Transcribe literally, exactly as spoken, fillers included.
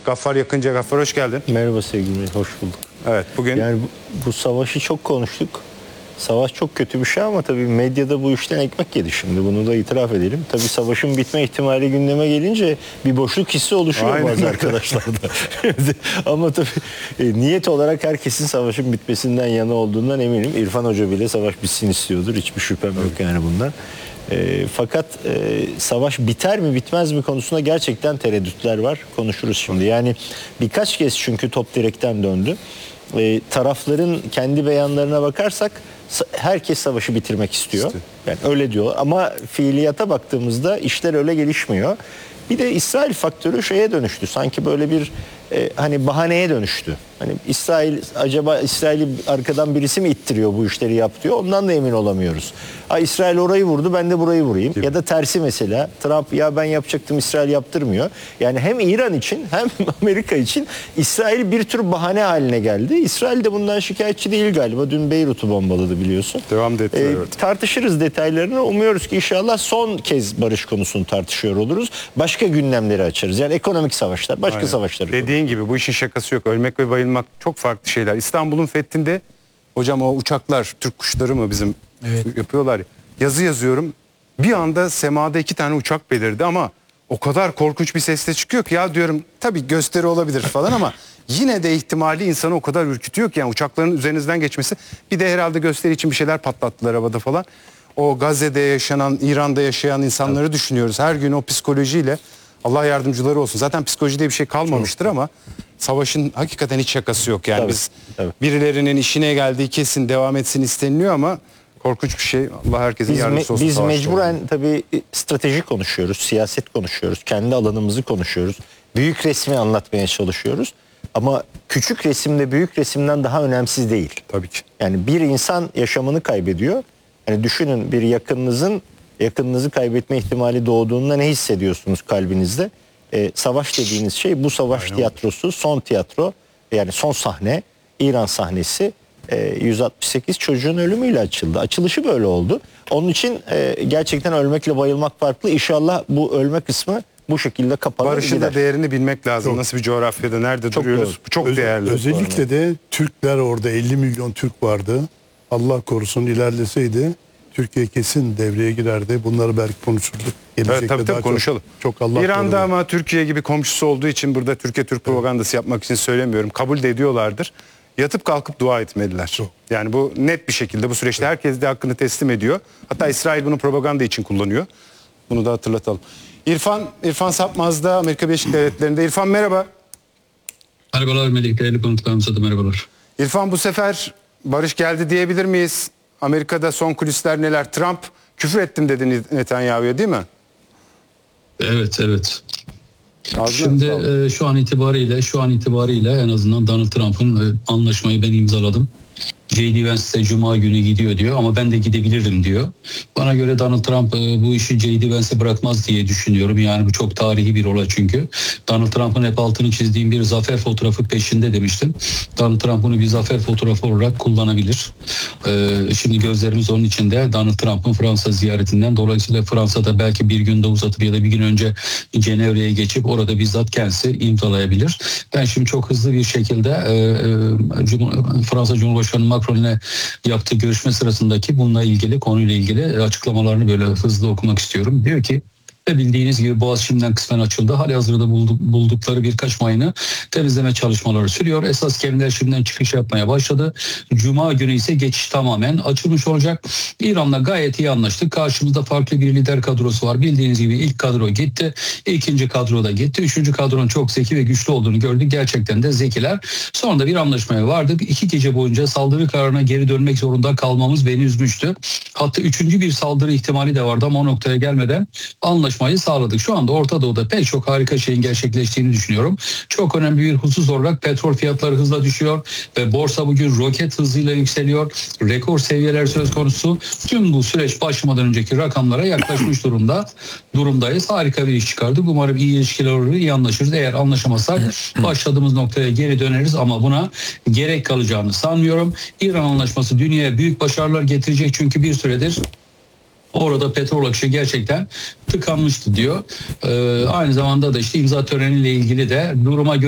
Gaffar Yakınca. Gaffar hoş geldin. Merhaba sevgili, hoş bulduk. Evet, bugün Yani bu, bu savaşı çok konuştuk. Savaş çok kötü bir şey ama tabii medyada bu işten ekmek yedi şimdi. Bunu da itiraf edelim. Tabii savaşın bitme ihtimali gündeme gelince bir boşluk hissi oluşuyor Aynen. bazı arkadaşlarda. Ama tabii e, niyet olarak herkesin savaşın bitmesinden yana olduğundan eminim. İrfan Hoca bile savaş bitsin istiyordur. Hiçbir şüphem yok yani bundan. E, fakat e, savaş biter mi bitmez mi konusunda gerçekten tereddütler var. Konuşuruz şimdi. Yani birkaç kez çünkü top direkten döndü. E, tarafların kendi beyanlarına bakarsak herkes savaşı bitirmek istiyor. Yani öyle diyor ama fiiliyata baktığımızda işler öyle gelişmiyor. Bir de İsrail faktörü şeye dönüştü. Sanki böyle bir e, hani bahaneye dönüştü. Hani İsrail acaba İsrail'i arkadan birisi mi ittiriyor bu işleri yap diyor. Ondan da emin olamıyoruz. Ha, İsrail orayı vurdu, ben de burayı vurayım. Gibi. Ya da tersi mesela. Trump ya ben yapacaktım, İsrail yaptırmıyor. Yani hem İran için hem Amerika için İsrail bir tür bahane haline geldi. İsrail de bundan şikayetçi değil galiba. Dün Beyrut'u bombaladı biliyorsun. Devam da ettiler, Ee, evet. Tartışırız detaylarını. Umuyoruz ki inşallah son kez barış konusunu tartışıyor oluruz. Başka gündemleri açarız. Yani ekonomik savaşlar, başka Aynen. savaşları. Dediğin gibi bu işin şakası yok. Ölmek ve bayılmak çok farklı şeyler. İstanbul'un fethinde hocam o uçaklar, Türk kuşları mı bizim Evet. yapıyorlar ya. Yazı yazıyorum. Bir anda semada iki tane uçak belirdi ama o kadar korkunç bir sesle çıkıyor ki ya diyorum tabii gösteri olabilir falan ama yine de ihtimali insanı o kadar ürkütüyor ki yani uçakların üzerinizden geçmesi. Bir de herhalde gösteri için bir şeyler patlattılar havada falan. O Gazze'de yaşanan, İran'da yaşayan insanları evet. düşünüyoruz. Her gün o psikolojiyle Allah yardımcıları olsun. Zaten psikoloji diye bir şey kalmamıştır ama savaşın hakikaten hiç şakası yok. Yani tabii, biz tabii. birilerinin işine geldiği kesin devam etsin isteniliyor ama korkunç bir şey. Allah herkesin Biz, yardımcısı olsun. biz mecburen olsun. tabii strateji konuşuyoruz, siyaset konuşuyoruz, kendi alanımızı konuşuyoruz. Büyük resmi anlatmaya çalışıyoruz. Ama küçük resimde büyük resimden daha önemsiz değil. Tabii ki. Yani bir insan yaşamını kaybediyor. Yani düşünün bir yakınınızın yakınınızı kaybetme ihtimali doğduğunda ne hissediyorsunuz kalbinizde? Ee, savaş dediğiniz şey bu savaş Aynen. tiyatrosu, son tiyatro yani son sahne, İran sahnesi. yüz altmış sekiz çocuğun ölümüyle açıldı. Açılışı böyle oldu. Onun için e, gerçekten ölmekle bayılmak farklı. İnşallah bu ölme kısmı bu şekilde kapanır. Barışın da değerini bilmek lazım. Çok. Nasıl bir coğrafyada, nerede Çok duruyoruz? doğru. Bu çok Öz- değerli. Özellikle de Türkler orada elli milyon Türk vardı. Allah korusun ilerleseydi Türkiye kesin devreye girerdi. Bunları belki konuşurduk. Gelecekte Evet, tabii daha tabii konuşalım. Çok, çok Allah İran'da korusun. ama Türkiye gibi komşusu olduğu için burada Türkiye Türk propagandası yapmak için söylemiyorum. Kabul de ediyorlardır. Yatıp kalkıp dua etmediler. Çok. Yani bu net bir şekilde bu süreçte herkes de hakkını teslim ediyor. Hatta İsrail bunu propaganda için kullanıyor. Bunu da hatırlatalım. İrfan, İrfan Sapmaz'da Amerika Birleşik Devletleri'nde. İrfan merhaba. Merhabalar Melih, değerli konuklarımıza da merhabalar. İrfan bu sefer barış geldi diyebilir miyiz? Amerika'da son kulisler neler? Trump küfür ettim dedi Netanyahu'ya değil mi? Evet, evet. Ağzına Şimdi sağlık. e, şu an itibariyle, şu an itibariyle en azından Donald Trump'ın e, anlaşmayı ben imzaladım. J D Vance de Cuma günü gidiyor diyor ama ben de gidebilirim diyor. Bana göre Donald Trump e, bu işi J D Vance'e bırakmaz diye düşünüyorum. Yani bu çok tarihi bir olay çünkü. Donald Trump'ın hep altını çizdiğim bir zafer fotoğrafı peşinde demiştim. Donald Trump bunu bir zafer fotoğrafı olarak kullanabilir. E, şimdi gözlerimiz onun içinde Donald Trump'ın Fransa ziyaretinden. Dolayısıyla Fransa'da belki bir günde uzatıp ya da bir gün önce Cenevre'ye geçip orada bizzat kendisi imzalayabilir. Ben şimdi çok hızlı bir şekilde e, e, Cum- Fransa Cumhurbaşkanı Macron'la yaptığı görüşme sırasındaki bununla ilgili konuyla ilgili açıklamalarını böyle hızlı okumak istiyorum. Diyor ki bildiğiniz gibi Boğaz şimdiden kısmen açıldı. Halihazırda bulduk, buldukları birkaç mayını temizleme çalışmaları sürüyor. Esas gemiler şimdiden çıkış yapmaya başladı. Cuma günü ise geçiş tamamen açılmış olacak. İran'la gayet iyi anlaştık. Karşımızda farklı bir lider kadrosu var. Bildiğiniz gibi ilk kadro gitti. İkinci kadro da gitti. Üçüncü kadronun çok zeki ve güçlü olduğunu gördük. Gerçekten de zekiler. Sonra da bir anlaşmaya vardık. İki gece boyunca saldırı kararına geri dönmek zorunda kalmamız beni üzmüştü. Hatta üçüncü bir saldırı ihtimali de vardı ama o noktaya gelmeden anlaşmayı sağladık. Şu anda Orta Doğu'da pek çok harika şeyin gerçekleştiğini düşünüyorum. Çok önemli bir husus olarak petrol fiyatları hızla düşüyor ve borsa bugün roket hızıyla yükseliyor. Rekor seviyeler söz konusu. Tüm bu süreç başlamadan önceki rakamlara yaklaşmış durumda. Durumdayız. Harika bir iş çıkardık. Umarım iyi ilişkiler olur, iyi anlaşırız. Eğer anlaşamazsak başladığımız noktaya geri döneriz ama buna gerek kalacağını sanmıyorum. İran anlaşması dünyaya büyük başarılar getirecek çünkü bir süredir orada petrol akışı gerçekten tıkanmıştı diyor. Ee, aynı zamanda da işte imza töreniyle ilgili de duruma göre